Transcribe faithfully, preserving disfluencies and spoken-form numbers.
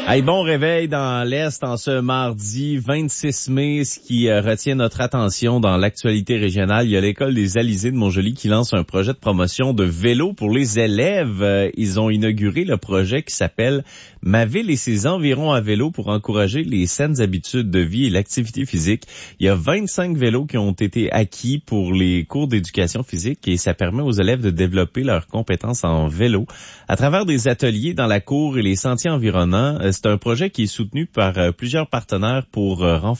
Hey, bon réveil dans l'Est en ce mardi vingt-six mai. Ce qui euh, retient notre attention dans l'actualité régionale, il y a l'école des Alizés de Montjoly qui lance un projet de promotion de vélo pour les élèves. Euh, ils ont inauguré le projet qui s'appelle « Ma ville et ses environs à vélo » pour encourager les saines habitudes de vie et l'activité physique. Il y a vingt-cinq vélos qui ont été acquis pour les cours d'éducation physique et ça permet aux élèves de développer leurs compétences en vélo à travers des ateliers dans la cour et les sentiers environnants. C'est un projet qui est soutenu par plusieurs partenaires pour renforcer